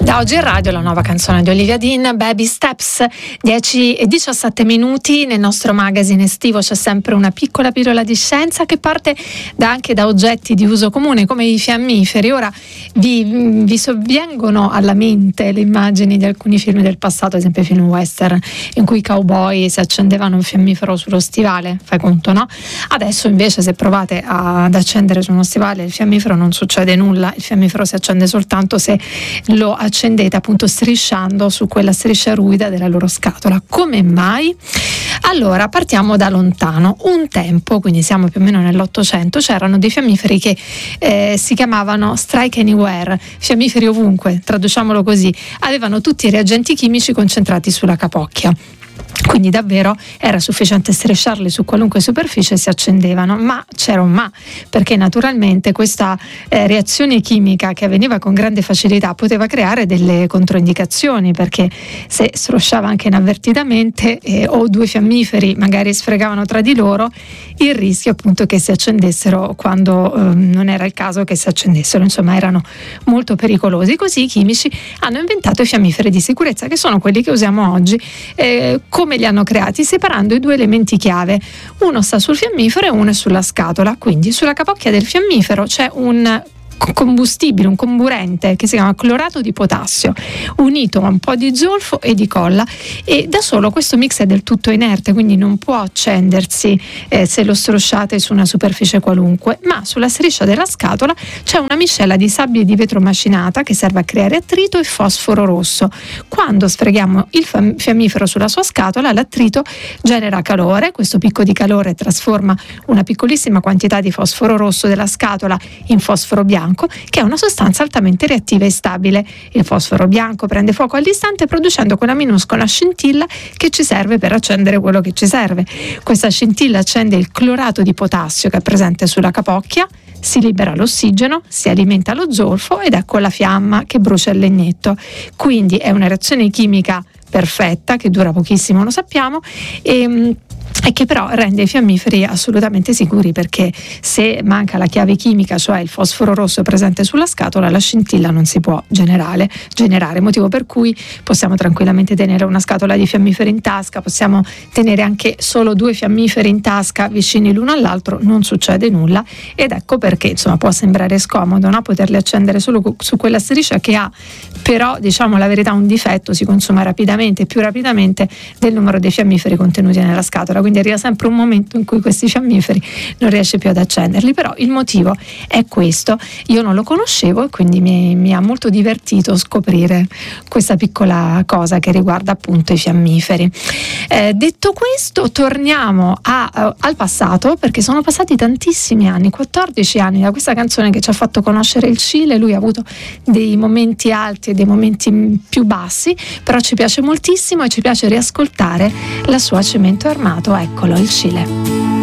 Da oggi in radio la nuova canzone di Olivia Dean, Baby Steps, 10 e 17 minuti. Nel nostro magazine estivo c'è sempre una piccola pillola di scienza che parte anche da oggetti di uso comune come i fiammiferi. Ora vi sovvengono alla mente le immagini di alcuni film del passato, ad esempio film western, in cui i cowboy si accendevano un fiammifero sullo stivale, fai conto, no? Adesso invece se provate ad accendere su uno stivale il fiammifero non succede nulla, il fiammifero si accende soltanto se lo accendete appunto strisciando su quella striscia ruvida della loro scatola. Come mai? Allora, partiamo da lontano. Un tempo, quindi siamo più o meno nell'800, c'erano dei fiammiferi che si chiamavano Strike Anywhere, fiammiferi ovunque, traduciamolo così. Avevano tutti i reagenti chimici concentrati sulla capocchia. Quindi davvero era sufficiente strisciarli su qualunque superficie e si accendevano, ma c'era un ma, perché naturalmente questa reazione chimica che avveniva con grande facilità poteva creare delle controindicazioni, perché se strosciava anche inavvertitamente o due fiammiferi magari sfregavano tra di loro, il rischio appunto che si accendessero quando non era il caso che si accendessero, insomma erano molto pericolosi. Così i chimici hanno inventato i fiammiferi di sicurezza, che sono quelli che usiamo oggi. Come li hanno creati? Separando i due elementi chiave, uno sta sul fiammifero e uno è sulla scatola. Quindi sulla capocchia del fiammifero c'è un combustibile, un comburente che si chiama clorato di potassio unito a un po' di zolfo e di colla, e da solo questo mix è del tutto inerte, quindi non può accendersi se lo strosciate su una superficie qualunque, ma sulla striscia della scatola c'è una miscela di sabbia e di vetro macinata che serve a creare attrito e fosforo rosso. Quando sfreghiamo il fiammifero sulla sua scatola, l'attrito genera calore, questo picco di calore trasforma una piccolissima quantità di fosforo rosso della scatola in fosforo bianco, che è una sostanza altamente reattiva e stabile. Il fosforo bianco prende fuoco all'istante producendo quella minuscola scintilla che ci serve per accendere quello che ci serve. Questa scintilla accende il clorato di potassio che è presente sulla capocchia, si libera l'ossigeno, si alimenta lo zolfo ed ecco la fiamma che brucia il legnetto. Quindi è una reazione chimica perfetta che dura pochissimo, lo sappiamo, e che però rende i fiammiferi assolutamente sicuri, perché se manca la chiave chimica, cioè il fosforo rosso presente sulla scatola, la scintilla non si può generare, motivo per cui possiamo tranquillamente tenere una scatola di fiammiferi in tasca, possiamo tenere anche solo due fiammiferi in tasca vicini l'uno all'altro, non succede nulla. Ed ecco perché insomma può sembrare scomodo, no? Poterli accendere solo su quella striscia che ha però, diciamo la verità, un difetto: si consuma rapidamente, più rapidamente del numero dei fiammiferi contenuti nella scatola, quindi arriva sempre un momento in cui questi fiammiferi non riesce più ad accenderli. Però il motivo è questo, io non lo conoscevo e quindi mi ha molto divertito scoprire questa piccola cosa che riguarda appunto i fiammiferi. Detto questo, torniamo al passato, perché sono passati tantissimi anni, 14 anni da questa canzone che ci ha fatto conoscere il Cile. Lui ha avuto dei momenti alti e dei momenti più bassi, però ci piace moltissimo e ci piace riascoltare la sua Cemento Armato. Eccolo, il Cile.